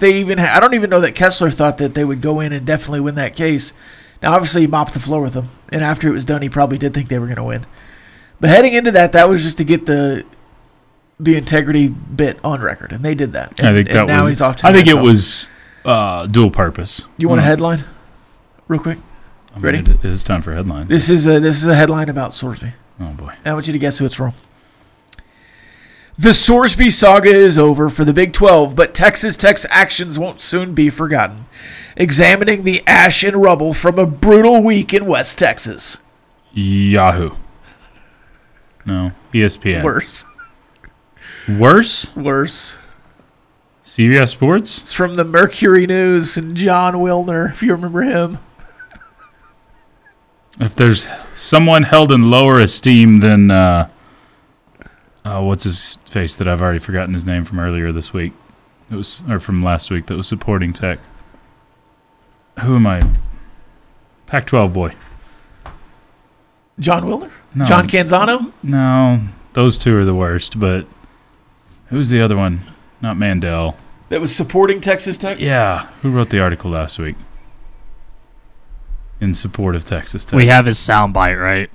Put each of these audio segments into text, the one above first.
they even I don't even know that Kessler thought that they would go in and definitely win that case. Now, obviously, he mopped the floor with them, and after it was done, he probably did think they were going to win. But heading into that was just to get the integrity bit on record, and they did that. And, I think that now was, he's off to I the think it NFL. was dual purpose. You want a headline, real quick? Ready? It is time for headlines. This is a headline about Sorsby. Oh boy! I want you to guess who it's from. The Sorsby saga is over for the Big 12, but Texas Tech's actions won't soon be forgotten. Examining the ash and rubble from a brutal week in West Texas. Yahoo. No, ESPN. Worse. Worse? CBS Sports? It's from the Mercury News and John Wilner, if you remember him. If there's someone held in lower esteem than, what's his face that I've already forgotten his name from earlier this week. Or from last week that was supporting Tech. Who am I? Pac-12 boy. John Wilner? No. John Canzano? No, those two are the worst, but who's the other one? Not Mandel. That was supporting Texas Tech? Yeah, who wrote the article last week in support of Texas Tech? We have his soundbite, right?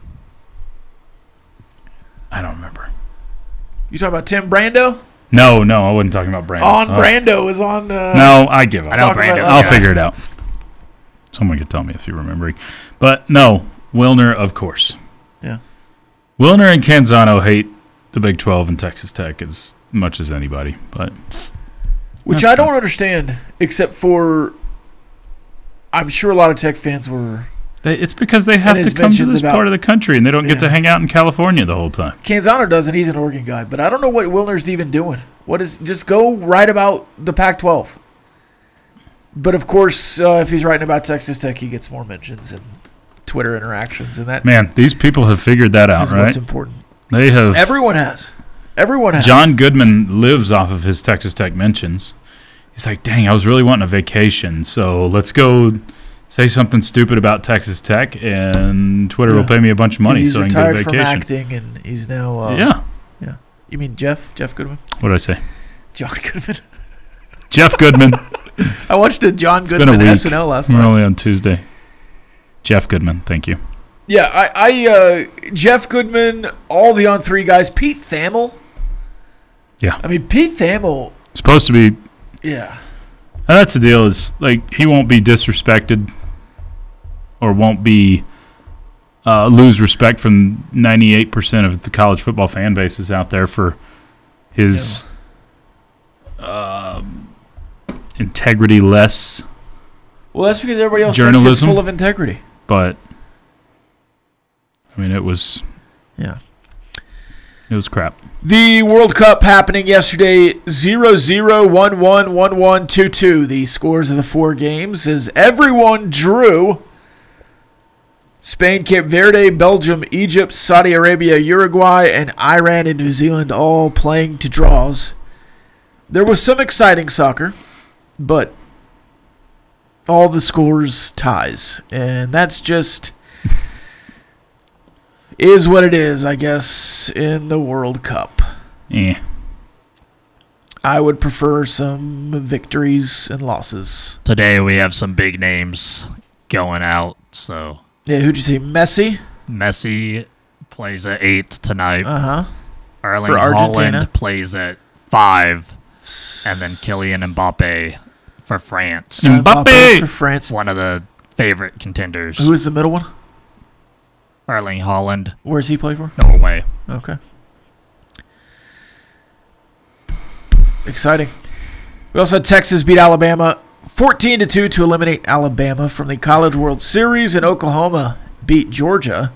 I don't remember. You talking about Tim Brando? No, I wasn't talking about Brando. Brando was on... no, I give up. I know Brando. I'll figure it out. Someone could tell me if you're remembering. But no, Wilner, of course. Yeah. Wilner and Canzano hate the Big 12 and Texas Tech as much as anybody. But which I don't understand, except for... I'm sure a lot of Tech fans were... It's because they have to come to this part of the country, and they don't get to hang out in California the whole time. Canzano doesn't. He's an Oregon guy. But I don't know what Wilner's even doing. Just go write about the Pac-12. But, of course, if he's writing about Texas Tech, he gets more mentions and Twitter interactions. And that Man, these people have figured that out, is right? what's important. They have. Everyone has. John Goodman lives off of his Texas Tech mentions. He's like, dang, I was really wanting a vacation, so let's go say something stupid about Texas Tech, and Twitter will pay me a bunch of money so I can get a vacation. He's retired from acting, and he's now... Yeah. You mean Jeff Goodman? What did I say? John Goodman. Jeff Goodman. I watched a John Goodman SNL last night. We're only on Tuesday. Jeff Goodman, thank you. Yeah, I Jeff Goodman, all the On 3 guys, Pete Thamel. Yeah. I mean, Pete Thamel... Supposed to be... Yeah. That's the deal, is like he won't be disrespected or won't be lose respect from 98% of the college football fan bases out there for his integrity-less Well, that's because everybody else journalism thinks it's full of integrity. But, I mean, it was... Yeah. It was crap. The World Cup happening yesterday, 0-0, 1-1, 1-1, 2-2. The scores of the four games as everyone drew. Spain, Cape Verde, Belgium, Egypt, Saudi Arabia, Uruguay, and Iran and New Zealand all playing to draws. There was some exciting soccer, but all the scores ties. And that's just... is what it is, I guess, in the World Cup. Yeah. I would prefer some victories and losses. Today we have some big names going out, so... Yeah, who'd you say? Messi? Messi plays at 8 tonight. Uh-huh. Erling For Argentina. Haaland plays at 5. And then Kylian Mbappe for France. Mbappe! For France. One of the favorite contenders. Who is the middle one? Erling Haaland. Where does he play for? Norway. Okay. Exciting. We also had Texas beat Alabama 14-2 to eliminate Alabama from the College World Series, and Oklahoma beat Georgia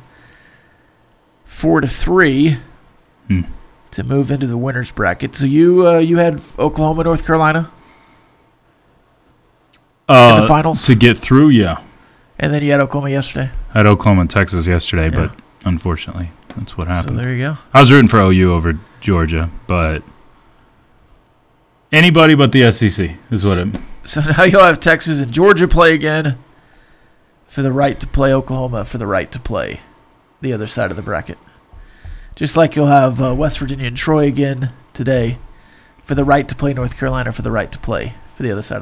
4-3 to move into the winners bracket. So you had Oklahoma, North Carolina in the finals to get through, yeah. And then you had Oklahoma yesterday. I had Oklahoma and Texas yesterday, but unfortunately, that's what happened. So there you go. I was rooting for OU over Georgia, but anybody but the SEC is what it... So now you'll have Texas and Georgia play again for the right to play Oklahoma for the right to play the other side of the bracket. Just like you'll have West Virginia and Troy again today for the right to play North Carolina for the right to play for the other side.